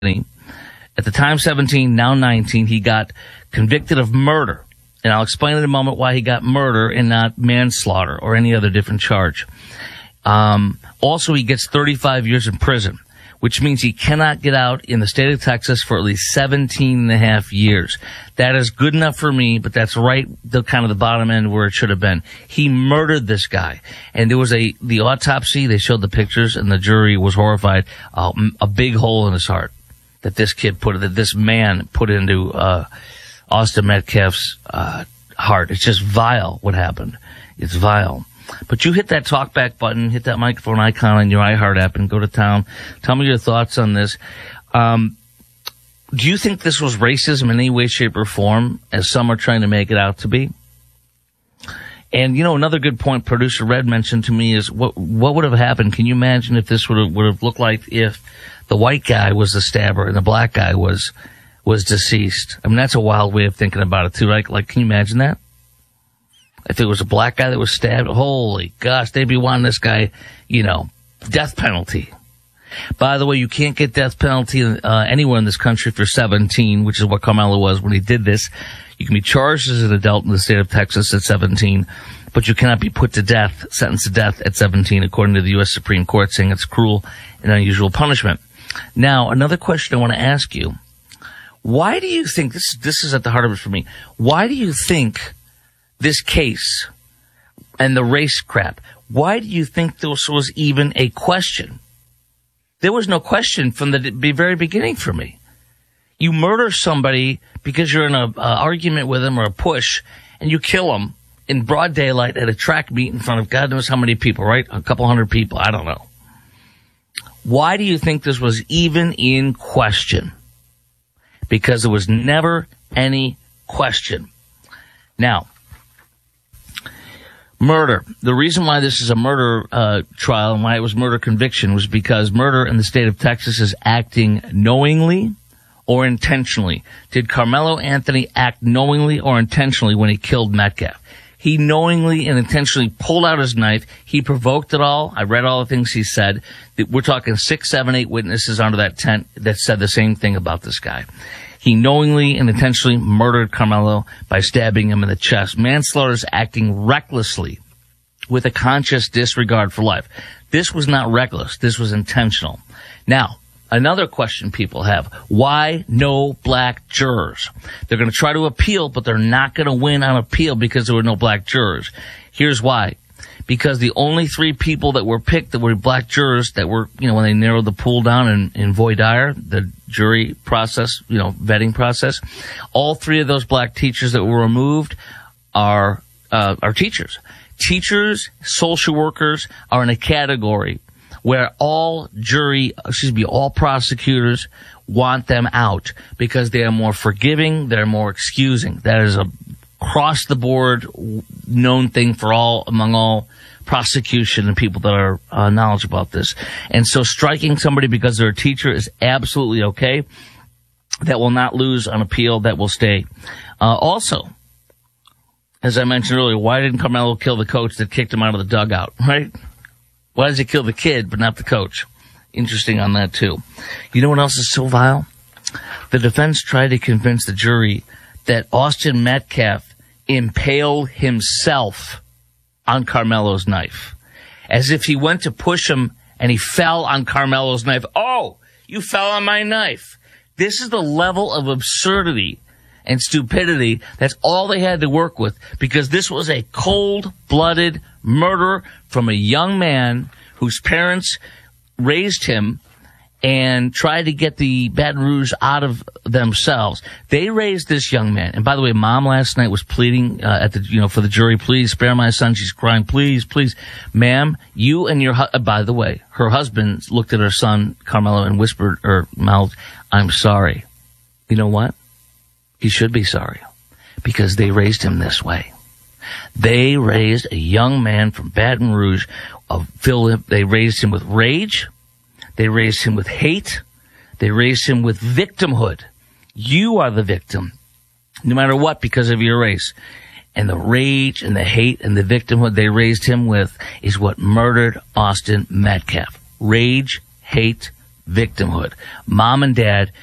At the time 17, now 19, he got convicted of murder. And I'll explain in a moment why he got murder and not manslaughter or any other different charge. Also, he gets 35 years in prison, which means he cannot get out in the state of Texas for at least 17 and a half years. That is good enough for me, but that's right, the kind of the bottom end where it should have been. He murdered this guy. And there was the autopsy, they showed the pictures, and the jury was horrified. A big hole in his heart that this man put into Austin Metcalf's heart. It's just vile what happened. It's vile. But you hit that talkback button, hit that microphone icon on your iHeart app and go to town. Tell me your thoughts on this. Do you think this was racism in any way, shape, or form, as some are trying to make it out to be? And, another good point producer Red mentioned to me is what would have happened? Can you imagine if this would have looked like if the white guy was the stabber and the black guy was deceased? I mean, that's a wild way of thinking about it, too, right? Like, can you imagine that? If it was a black guy that was stabbed, holy gosh, they'd be wanting this guy, death penalty. By the way, you can't get death penalty anywhere in this country for 17, which is what Carmelo was when he did this. You can be charged as an adult in the state of Texas at 17, but you cannot be put to death, sentenced to death at 17, according to the U.S. Supreme Court, saying it's cruel and unusual punishment. Now, another question I want to ask you. Why do you think, this is at the heart of it for me, why do you think this case and the race crap, why do you think this was even a question? There was no question from the very beginning for me. You murder somebody because you're in an argument with him or a push, and you kill him in broad daylight at a track meet in front of God knows how many people, right? A couple hundred people, I don't know. Why do you think this was even in question? Because there was never any question. Now, murder. The reason why this is a murder trial and why it was murder conviction was because murder in the state of Texas is acting knowingly or intentionally. Did Carmelo Anthony act knowingly or intentionally when he killed Metcalf? He knowingly and intentionally pulled out his knife. He provoked it all. I read all the things he said. We're talking 6, 7, 8 witnesses under that tent that said the same thing about this guy. He knowingly and intentionally murdered Carmelo by stabbing him in the chest. Manslaughter is acting recklessly with a conscious disregard for life. This was not reckless. This was intentional. Now, another question people have, why no black jurors? They're going to try to appeal, but they're not going to win on appeal because there were no black jurors. Here's why. Because the only 3 people that were picked that were black jurors that were, when they narrowed the pool down in voir dire, the jury process, vetting process, all 3 of those black teachers that were removed are teachers. Teachers, social workers are in a category where all prosecutors want them out because they are more forgiving, they're more excusing. That is a across the board known thing for among all prosecution and people that are knowledgeable about this. And so striking somebody because they're a teacher is absolutely okay. That will not lose on appeal. That will stay. Also, as I mentioned earlier, why didn't Carmelo kill the coach that kicked him out of the dugout, right? Why does he kill the kid but not the coach? Interesting on that, too. You know what else is so vile? The defense tried to convince the jury that Austin Metcalf impaled himself on Carmelo's knife. As if he went to push him and he fell on Carmelo's knife. Oh, you fell on my knife. This is the level of absurdity and stupidity. That's all they had to work with, because this was a cold-blooded murder from a young man whose parents raised him and tried to get the Baton Rouge out of themselves. They raised this young man. And by the way, mom last night was pleading for the jury, please spare my son. She's crying, please, please. Ma'am, you and your by the way, her husband looked at her son, Carmelo, and whispered or mouthed, I'm sorry. You know what? He should be sorry, because they raised him this way. They raised a young man from Baton Rouge. They raised him with rage. They raised him with hate. They raised him with victimhood. You are the victim, no matter what, because of your race. And the rage and the hate and the victimhood they raised him with is what murdered Austin Metcalf. Rage, hate, victimhood. Mom and dad